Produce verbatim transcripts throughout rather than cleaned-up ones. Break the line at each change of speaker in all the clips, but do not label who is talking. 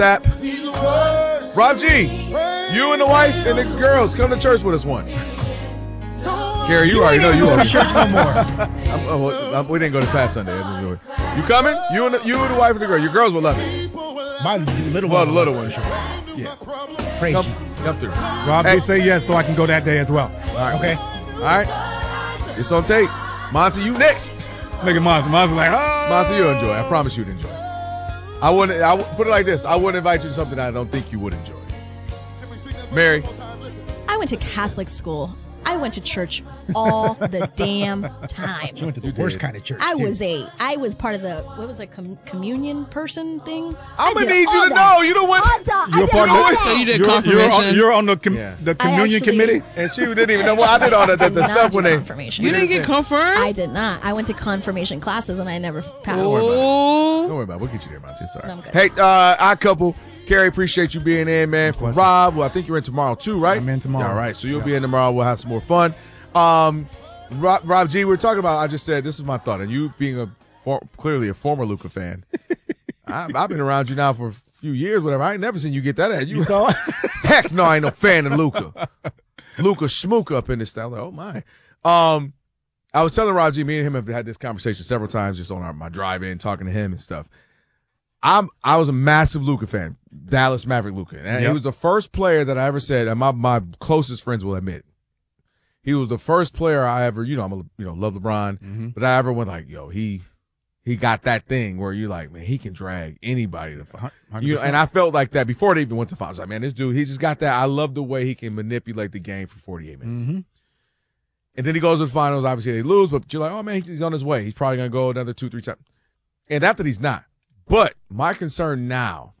That. Rob G, you and the wife and the girls come to church with us once. Carrie, you, you already know you are.
Church no more.
I'm, I'm, I'm, we didn't go this past Sunday. You coming? You and the, you and the wife and the girl. Your girls will love it.
My little
well,
one.
the little one, sure.
Yeah. Praise
come,
Jesus.
Come through.
Rob, hey. Say yes so I can go that day as well.
All right.
Okay.
All right. It's on tape. Monty, you next.
Look at Monty. Monty's like, oh.
Monty, you'll enjoy. I promise you'd enjoy. I wouldn't. I would put it like this. I wouldn't invite you to something I don't think you would enjoy. Mary.
I went to Catholic school. I went to church all the damn time.
You went to the worst kind of church.
I
too.
was a, I was part of the, what was it, com- communion person thing?
I'm going to
did
need you to
that.
know. You don't want
to.
You're part of
all
the,
that.
So you did
you're,
confirmation.
You're on, you're on the, com-
Yeah.
the communion
actually,
committee?
And she didn't even know what I did all that, that the
did
stuff
not
when
do
they.
confirmation.
You didn't get confirmed?
I did not. I went to confirmation classes and I never passed.
Oh.
Don't worry about it. We'll get you there, Monty. Sorry.
No, I'm good.
Hey, uh, our couple. Carrie, appreciate you being in, man. For Rob, well, I think you're in tomorrow too, right?
I'm in tomorrow.
All right, so you'll
yeah.
be in tomorrow. We'll have some more fun. Um, Rob, Rob G, we we're talking about. I just said this is my thought, and you being a for, clearly a former Luka fan. I, I've been around you now for a few years, whatever. I ain't never seen you get that at you.
You saw it?
Heck no, I ain't no fan of Luka. Luka Schmooka up in this style. Like, oh my. Um, I was telling Rob G, me and him have had this conversation several times just on our, my drive-in, talking to him and stuff. I'm I was a massive Luka fan, Dallas Maverick Luka, and yep. he was the first player that I ever said, and my my closest friends will admit, he was the first player I ever, you know, I'm a, you know love LeBron,
mm-hmm.
but I ever went like, yo, he he got that thing where you're like, man, he can drag anybody to fight, you know, and I felt like that before they even went to finals. Like, man, this dude, he just got that. I love the way he can manipulate the game for forty-eight minutes.
Mm-hmm.
And then he goes to the finals. Obviously, they lose, but you're like, oh man, he's on his way. He's probably gonna go another two, three times. And after he's not. But my concern now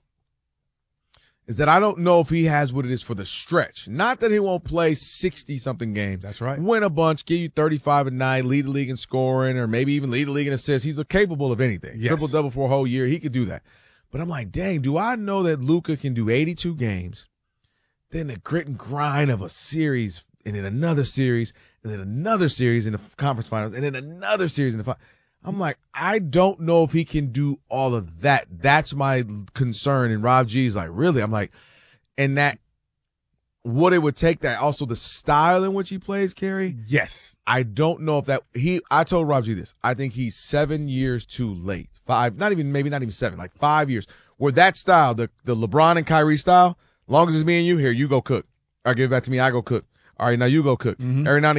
is that I don't know if he has what it is for the stretch. Not that he won't play sixty-something games.
That's right.
Win a bunch, give you thirty-five a night, lead the league in scoring, or maybe even lead the league in assists. He's capable of anything.
Yes.
Triple-double for a whole year. He could do that. But I'm like, dang, do I know that Luka can do eighty-two games, then the grit and grind of a series, and then another series, and then another series in the conference finals, and then another series in the finals? I'm like, I don't know if he can do all of that. That's my concern. And Rob G's like, really? I'm like, and that, what it would take, that also the style in which he plays, Kerry.
Yes.
I don't know if that, he, I told Rob G this. I think he's seven years too late. Five, not even, maybe not even seven, like five years. Where that style, the, the LeBron and Kyrie style, long as it's me and you, here, you go cook. All right, give it back to me, I go cook. All right, now you go cook.
Mm-hmm.
Every now and